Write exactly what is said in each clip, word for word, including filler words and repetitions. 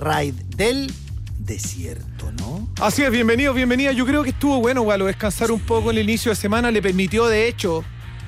ride del desierto, ¿no? Así es, bienvenido, bienvenida. Yo creo que estuvo bueno, Gualo, descansar un poco en el inicio de semana. Le permitió, de hecho,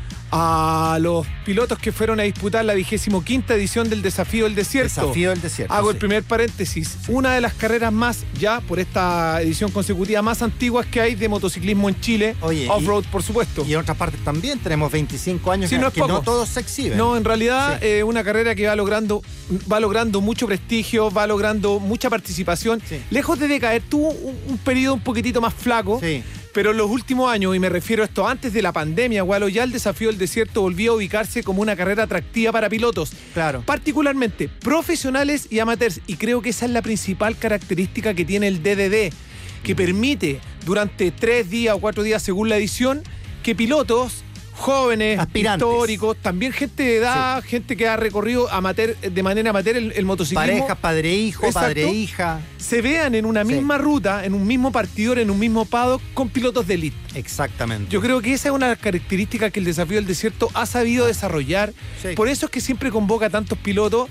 a los pilotos que fueron a disputar la vigésimo quinta edición del Desafío del Desierto. Desafío del Desierto. Hago sí. el primer paréntesis. Sí. Una de las carreras más, ya por esta edición consecutiva, más antiguas que hay de motociclismo en Chile. Oye, off-road, por supuesto. Y en otras partes también tenemos veinticinco años, sí, que, no, es que poco. no todos se exhiben. No, en realidad, sí. eh, una carrera que va logrando, va logrando mucho prestigio, va logrando mucha participación. Sí. Lejos de decaer, tuvo un, un periodo un poquitito más flaco. Sí. Pero en los últimos años, y me refiero a esto antes de la pandemia, Gualo, ya el Desafío del Desierto volvió a ubicarse como una carrera atractiva para pilotos. Claro. Particularmente profesionales y amateurs. Y creo que esa es la principal característica que tiene el D D D, que permite durante tres días o cuatro días, según la edición, que pilotos jóvenes, aspirantes, históricos, también gente de edad, sí. gente que ha recorrido amateur, de manera amateur el, el motociclismo. Parejas, padre-hijo, padre-hija. Se vean en una misma sí. ruta, en un mismo partidor, en un mismo paddock, con pilotos de elite. Exactamente. Yo creo que esa es una característica que el Desafío del Desierto ha sabido ah. desarrollar. Sí. Por eso es que siempre convoca a tantos pilotos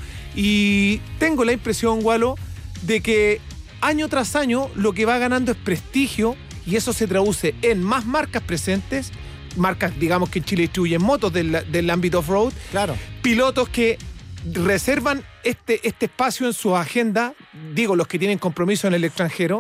y tengo la impresión, Gualo, de que año tras año lo que va ganando es prestigio y eso se traduce en más marcas presentes, marcas, digamos, que en Chile distribuyen motos del, del ámbito off-road. Claro. Pilotos que reservan este, este espacio en su agenda, digo, los que tienen compromiso en el extranjero,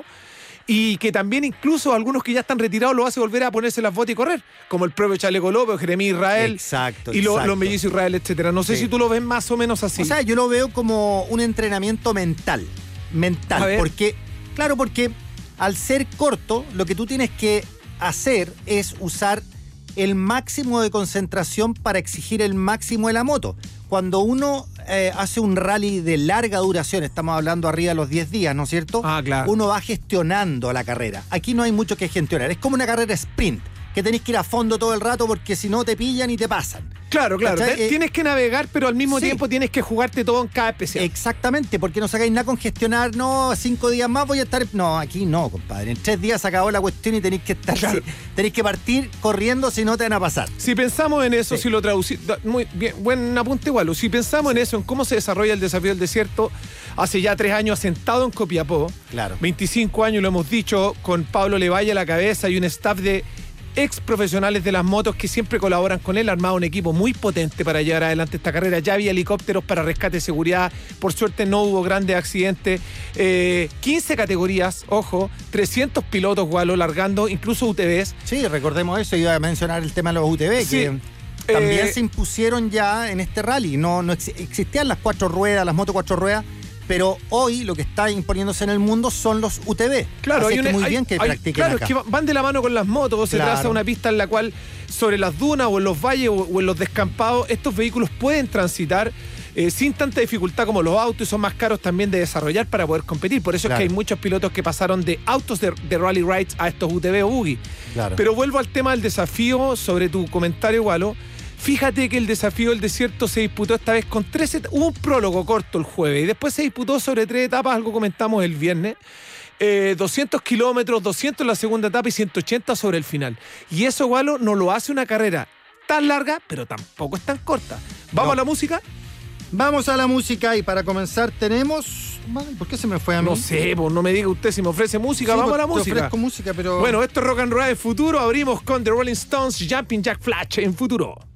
y que también incluso algunos que ya están retirados lo hace volver a ponerse las botas y correr, como el propio Chaleco López, Jeremí Israel, exacto, y lo, exacto. los mellizos Israel, etcétera. No sé sí. si tú lo ves más o menos así. O sea, yo lo veo como un entrenamiento mental, mental, porque, claro, porque al ser corto, lo que tú tienes que hacer es usar el máximo de concentración para exigir el máximo de la moto. Cuando uno eh, hace un rally de larga duración, estamos hablando arriba de los diez días, ¿no es cierto? Ah, claro. Uno va gestionando la carrera. Aquí no hay mucho que gestionar. Es como una carrera sprint, que tenés que ir a fondo todo el rato porque si no te pillan y te pasan. Claro, claro. Eh, tienes que navegar, pero al mismo sí. tiempo tienes que jugarte todo en cada especial. Exactamente, porque no sacáis nada con gestionar, no, cinco días más voy a estar... No, aquí no, compadre. En tres días se acabó la cuestión y tenéis que estar... Claro. Sí, tenéis que partir corriendo, si no te van a pasar. Si pensamos en eso, sí. si lo traducimos... Muy bien, buen apunte igual. Si pensamos en eso, en cómo se desarrolla el Desafío del Desierto, hace ya tres años asentado en Copiapó. Claro. veinticinco años, lo hemos dicho, con Pablo Levalle a la cabeza y un staff de ex profesionales de las motos que siempre colaboran con él, armado un equipo muy potente para llevar adelante esta carrera. Ya había helicópteros para rescate y seguridad, por suerte no hubo grandes accidentes, eh, quince categorías, ojo, trescientos pilotos, Gualo, largando, incluso U T Vs. Sí, recordemos eso, iba a mencionar el tema de los U T V, sí. que también eh, se impusieron ya en este rally. No, no ex- existían las cuatro ruedas, las motos cuatro ruedas, pero hoy lo que está imponiéndose en el mundo son los U T V. Claro, Así hay es que una, muy hay, bien que hay, practiquen claro, acá. es que van de la mano con las motos, se claro. traza una pista en la cual sobre las dunas o en los valles o, o en los descampados estos vehículos pueden transitar eh, sin tanta dificultad como los autos y son más caros también de desarrollar para poder competir. Por eso claro. es que hay muchos pilotos que pasaron de autos de, de rally rides a estos U T V o buggy. Claro. Pero vuelvo al tema del desafío sobre tu comentario, Gualo. Fíjate que el Desafío del Desierto se disputó esta vez con tres etapas. Hubo un prólogo corto el jueves y después se disputó sobre tres etapas, algo comentamos el viernes. Eh, doscientos kilómetros, doscientos en la segunda etapa y ciento ochenta sobre el final. Y eso, Gualo, no lo hace una carrera tan larga, pero tampoco es tan corta. ¿Vamos no. a la música? Vamos a la música y para comenzar tenemos... ¿Por qué se me fue a mí? No sé, pues no me diga usted si me ofrece música. Sí, vamos a la música. Te ofrezco música, pero... Bueno, esto es Rock and Roll en Futuro. Abrimos con The Rolling Stones, Jumping Jack Flash en Futuro.